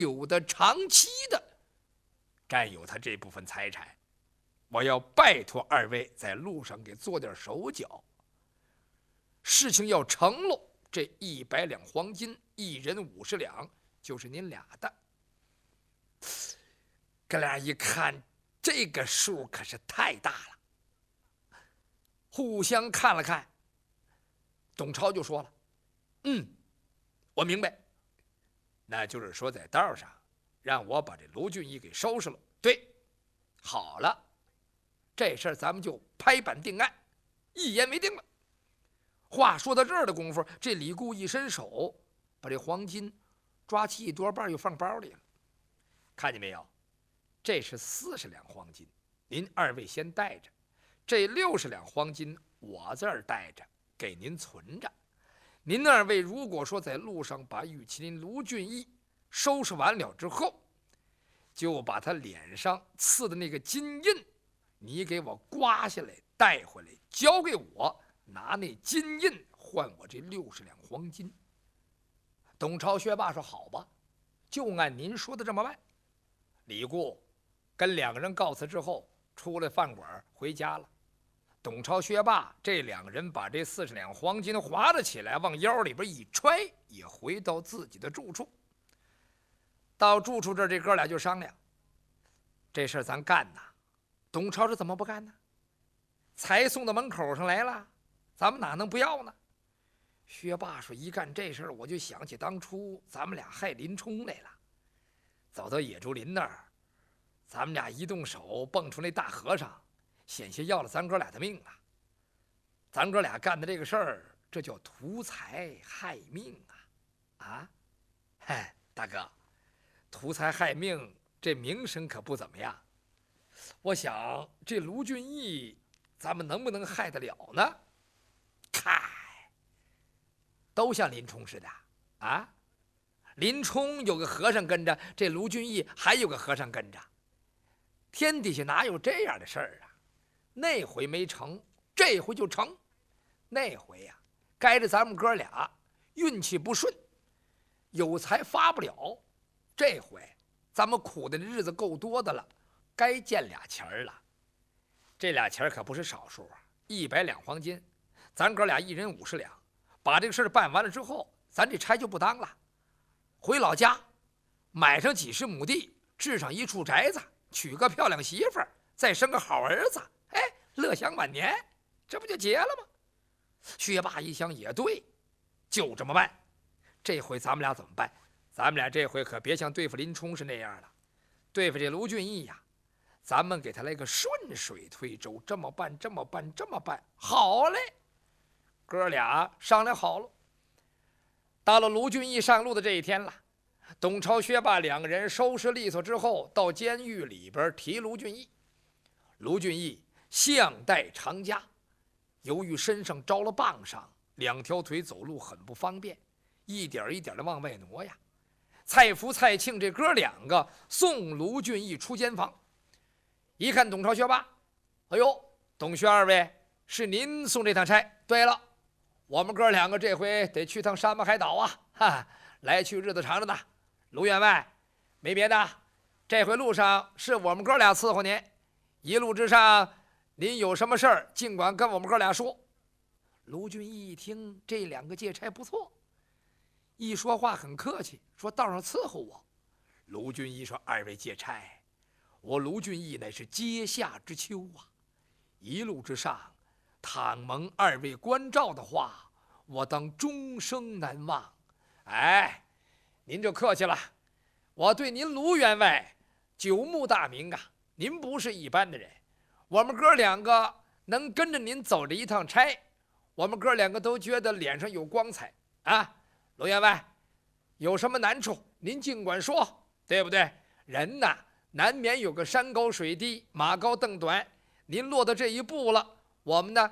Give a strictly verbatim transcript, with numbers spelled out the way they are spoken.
有的长期的占有他这部分财产，我要拜托二位在路上给做点手脚。事情要成了，这一百两黄金，一人五十两，就是您俩的。哥俩一看，这个数可是太大了，互相看了看。董超就说了：“嗯，我明白。那就是说，在道上让我把这卢俊义给收拾了。对，好了，这事儿咱们就拍板定案，一言为定了。”话说到这儿的功夫，这李固一伸手，把这黄金抓起一多半，又放包里了。看见没有？这是四十两黄金，您二位先带着。这六十两黄金我这儿带着，给您存着。您二位如果说在路上把玉麒麟卢俊义收拾完了之后，就把他脸上刺的那个金印，你给我刮下来带回来，交给我。拿那金印换我这六十两黄金。董超学霸说：“好吧，就按您说的这么办。”李固跟两个人告辞之后，出了饭馆回家了。董超学霸这两个人把这四十两黄金划了起来，往腰里边一揣，也回到自己的住处。到住处这儿，这哥俩就商量：这事儿咱干呐。董超说：“怎么不干呢？才送到门口上来了。咱们哪能不要呢？”薛霸说：“一干这事儿，我就想起当初咱们俩害林冲来了。走到野猪林那儿，咱们俩一动手，蹦出那大和尚，险些要了咱哥俩的命啊！咱哥俩干的这个事儿，这叫图财害命啊！啊，嗨，大哥，图财害命，这名声可不怎么样。我想这卢俊义，咱们能不能害得了呢？嗨，都像林冲似的啊！林冲有个和尚跟着，这卢俊义还有个和尚跟着，天底下哪有这样的事儿啊？那回没成，这回就成。那回呀、啊，该着咱们哥俩运气不顺，有财发不了。这回咱们苦的日子够多的了，该见俩钱儿了。这俩钱儿可不是少数啊，一百两黄金。咱哥俩一人五十两，把这个事儿办完了之后，咱这差就不当了，回老家买上几十亩地，置上一处宅子，娶个漂亮媳妇儿，再生个好儿子，哎，乐享晚年，这不就结了吗？薛霸一想也对，就这么办。这回咱们俩怎么办？咱们俩这回可别像对付林冲是那样了，对付这卢俊义呀、啊，咱们给他来个顺水推舟，这么办，这么办，这么办，好嘞。哥俩商量好了。到了卢俊义上路的这一天了，董超、薛霸两个人收拾利索之后，到监狱里边提卢俊义。卢俊义项带长枷，由于身上着了棒伤，两条腿走路很不方便，一点一点的往外挪呀。蔡福、蔡庆这哥两个送卢俊义出监房，一看董超、薛霸，哎呦，董薛二位是您送这趟差？对了，我们哥两个这回得去趟山盟海岛啊，哈，来去日子长着呢。卢员外，没别的，这回路上是我们哥俩伺候您，一路之上您有什么事儿，尽管跟我们哥俩说。卢俊义一听这两个借差不错，一说话很客气，说道上伺候我。卢俊义说：“二位借差，我卢俊义乃是阶下之丘啊，一路之上，倘蒙二位关照的话，我当终生难忘。哎，您就客气了，我对您卢员外久慕大名啊，您不是一般的人。我们哥两个能跟着您走这一趟差，我们哥两个都觉得脸上有光彩啊。卢员外，有什么难处您尽管说，对不对？人呐，难免有个山高水低，马高凳短，您落到这一步了，我们呢